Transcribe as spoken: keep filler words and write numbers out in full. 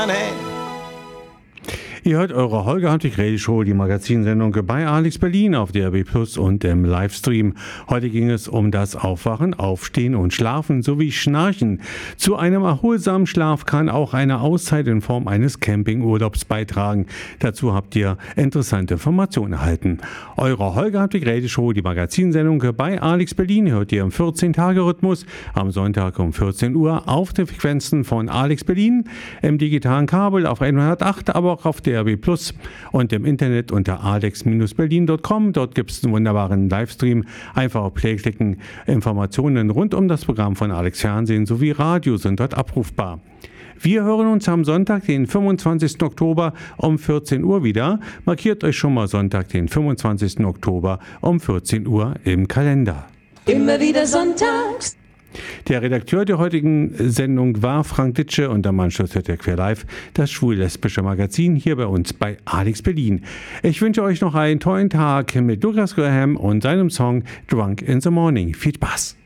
Ihr hört eure Holger Hartwig Radio Show, die Magazinsendung bei Alex Berlin auf D R B Plus und im Livestream. Heute ging es um das Aufwachen, Aufstehen und Schlafen sowie Schnarchen. Zu einem erholsamen Schlaf kann auch eine Auszeit in Form eines Campingurlaubs beitragen. Dazu habt ihr interessante Informationen erhalten. Eure Holger Hartwig Radio Show, die Magazinsendung bei Alex Berlin, hört ihr im vierzehn-Tage-Rhythmus am Sonntag um vierzehn Uhr auf den Frequenzen von Alex Berlin, im digitalen Kabel auf hundertacht, aber auch auf D R B Plus und im Internet unter alex Bindestrich berlin Punkt com. Dort gibt es einen wunderbaren Livestream. Einfach auf Play klicken. Informationen rund um das Programm von Alex Fernsehen sowie Radio sind dort abrufbar. Wir hören uns am Sonntag, den fünfundzwanzigsten Oktober um vierzehn Uhr wieder. Markiert euch schon mal Sonntag, den fünfundzwanzigsten Oktober um vierzehn Uhr im Kalender. Immer wieder sonntags. Der Redakteur der heutigen Sendung war Frank Ditsche und am Anschluss hört ihr Quer Live, das schwul-lesbische Magazin hier bei uns bei Alex Berlin. Ich wünsche euch noch einen tollen Tag mit Douglas Graham und seinem Song Drunk in the Morning. Viel Spaß!